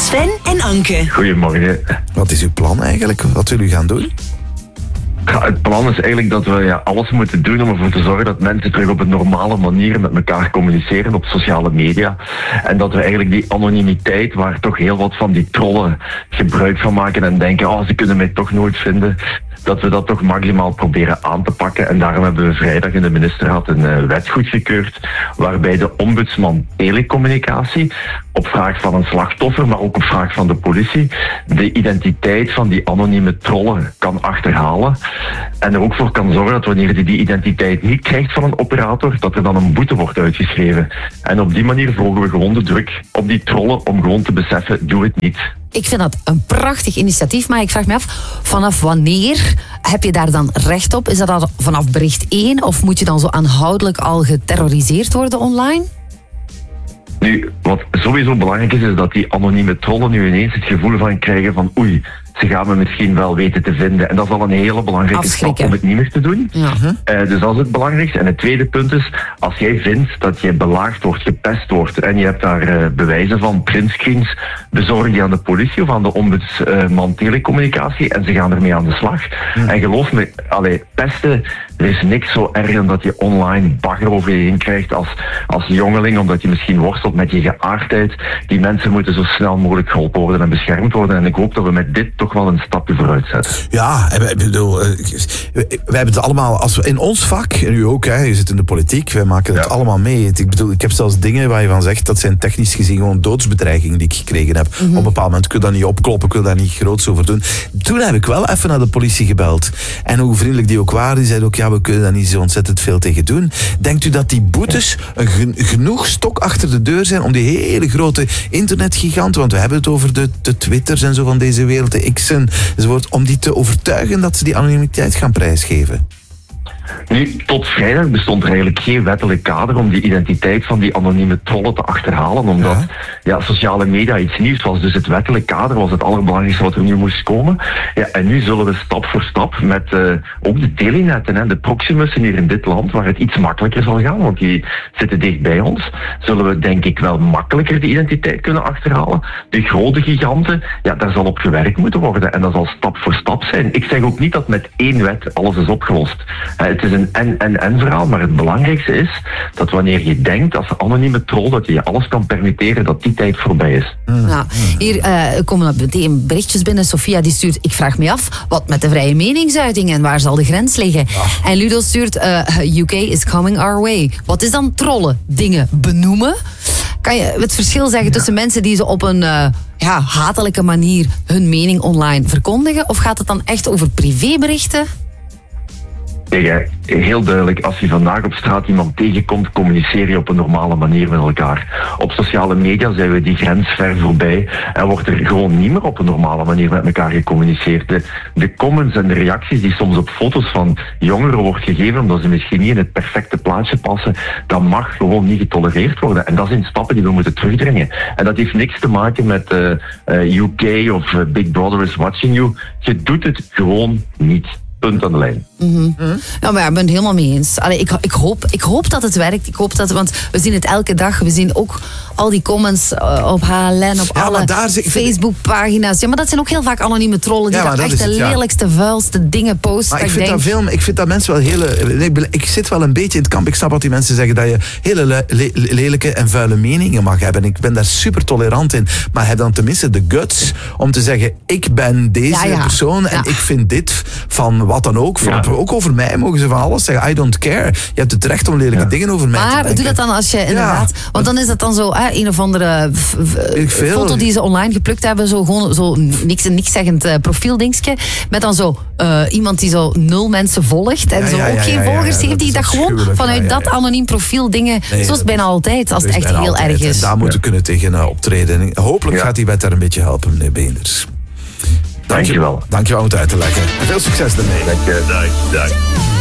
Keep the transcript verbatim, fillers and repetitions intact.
Sven en Anke. Goedemorgen. Wat is uw plan eigenlijk? Wat willen u gaan doen? Ja, het plan is eigenlijk dat we ja, alles moeten doen om ervoor te zorgen dat mensen terug op een normale manier met elkaar communiceren op sociale media. En dat we eigenlijk die anonimiteit, waar toch heel wat van die trollen gebruik van maken en denken, oh, ze kunnen mij toch nooit vinden, dat we dat toch maximaal proberen aan te pakken. En daarom hebben we vrijdag in de ministerraad een uh, wet goedgekeurd, waarbij de ombudsman telecommunicatie, op vraag van een slachtoffer, maar ook op vraag van de politie, de identiteit van die anonieme trollen kan achterhalen. En er ook voor kan zorgen dat wanneer hij die identiteit niet krijgt van een operator, dat er dan een boete wordt uitgeschreven. En op die manier volgen we gewoon de druk op die trollen om gewoon te beseffen, doe het niet. Ik vind dat een prachtig initiatief, maar ik vraag me af, vanaf wanneer heb je daar dan recht op? Is dat al vanaf bericht één of moet je dan zo aanhoudelijk al geterroriseerd worden online? Nu, wat sowieso belangrijk is, is dat die anonieme trollen nu ineens het gevoel van krijgen van oei, ze gaan me misschien wel weten te vinden. En dat is al een hele belangrijke stap om het niet meer te doen. Ja. Uh, dus dat is het belangrijkste. En het tweede punt is, als jij vindt dat je belaagd wordt, gepest wordt, en je hebt daar uh, bewijzen van, printscreens, bezorg die aan de politie of aan de ombudsman telecommunicatie en ze gaan ermee aan de slag. Ja. En geloof me, allee, pesten, er is niks zo erg dan dat je online bagger over je heen krijgt als, als jongeling, omdat je misschien worstelt met je geaardheid. Die mensen moeten zo snel mogelijk geholpen worden en beschermd worden. En ik hoop dat we met dit toch wel een stapje vooruit zetten. Ja, ik bedoel, wij hebben het allemaal, als we in ons vak, en u ook, hè, je zit in de politiek, wij maken het ja. allemaal mee. Ik bedoel, ik heb zelfs dingen waar je van zegt, dat zijn technisch gezien gewoon doodsbedreigingen die ik gekregen heb. Mm-hmm. Op een bepaald moment kun je dat niet opkloppen, kun je daar niet groots over doen. Toen heb ik wel even naar de politie gebeld. En hoe vriendelijk die ook waren, die zeiden ook, ja, we kunnen daar niet zo ontzettend veel tegen doen. Denkt u dat die boetes een genoeg stok achter de deur zijn om die hele grote internetgiganten, want we hebben het over de, de Twitters en zo van deze wereld, de X'en enzovoort, om die te overtuigen dat ze die anonimiteit gaan prijsgeven? Nu, tot vrijdag bestond er eigenlijk geen wettelijk kader om die identiteit van die anonieme trollen te achterhalen, omdat ja. Ja, sociale media iets nieuws was. Dus het wettelijk kader was het allerbelangrijkste wat er nu moest komen. Ja, en nu zullen we stap voor stap met uh, ook de telenetten en de proximussen hier in dit land, waar het iets makkelijker zal gaan, want die zitten dicht bij ons, zullen we denk ik wel makkelijker de identiteit kunnen achterhalen. De grote giganten, ja, daar zal op gewerkt moeten worden en dat zal stap voor stap zijn. Ik zeg ook niet dat met één wet alles is opgelost. Uh, het is een en-en-en verhaal, maar het belangrijkste is dat wanneer je denkt als anonieme troll dat je je alles kan permitteren, dat die tijd voorbij is. Nou, hier uh, komen meteen berichtjes binnen. Sophia die stuurt, ik vraag me af, wat met de vrije meningsuiting en waar zal de grens liggen? Ja. En Ludo stuurt, uh, U K is coming our way. Wat is dan trollen? Dingen benoemen? Kan je het verschil zeggen ja. tussen mensen die ze op een uh, ja, hatelijke manier hun mening online verkondigen? Of gaat het dan echt over privéberichten? Kijk, heel duidelijk, als je vandaag op straat iemand tegenkomt, communiceer je op een normale manier met elkaar. Op sociale media zijn we die grens ver voorbij en wordt er gewoon niet meer op een normale manier met elkaar gecommuniceerd. De, de comments en de reacties die soms op foto's van jongeren wordt gegeven, omdat ze misschien niet in het perfecte plaatje passen, dat mag gewoon niet getolereerd worden. En dat zijn stappen die we moeten terugdringen. En dat heeft niks te maken met uh, uh, U K of uh, Big Brother is watching you. Je doet het gewoon niet. Punt aan de lijn. Mm-hmm. Mm-hmm. Ja, maar ja, ik ben het helemaal mee eens. Allee, ik, ik, hoop, ik hoop dat het werkt. Ik hoop dat, want we zien het elke dag. We zien ook al die comments uh, op H L N, op ja, alle Facebookpagina's. Ja, maar dat zijn ook heel vaak anonieme trollen die ja, daar echt de het, lelijkste, ja. vuilste dingen posten. Maar ik, ik, vind denk... dat veel, ik vind dat mensen wel hele... Ik, ik zit wel een beetje in het kamp. Ik snap wat die mensen zeggen, dat je hele le, le, lelijke en vuile meningen mag hebben. Ik ben daar super tolerant in. Maar heb dan tenminste de guts om te zeggen, ik ben deze ja, ja. persoon en ja. ik vind dit van wat dan ook. Van, ja. Ook over mij mogen ze van alles zeggen. I don't care. Je hebt het recht om lelijke ja. dingen over mij maar, te denken. Maar doe dat dan als je inderdaad... Ja. Want dan is dat dan zo hè, een of andere f- f- foto die ze online geplukt hebben. Zo gewoon zo niks, niks zeggend uh, profieldingetje. Met dan zo uh, iemand die zo nul mensen volgt. En ja, zo ja, ook ja, geen ja, volgers ja, ja, heeft. Die dat gewoon vanuit ja, ja, ja. dat anoniem profiel dingen... Nee, zoals bijna altijd, als het echt heel altijd. erg is. En daar moeten we kunnen tegen uh, optreden. Hopelijk ja. gaat die wet daar een beetje helpen, meneer Beenders. Dank je wel. Dank je wel om het uit te leggen. Veel succes daarmee. Dank je. Dag, dag.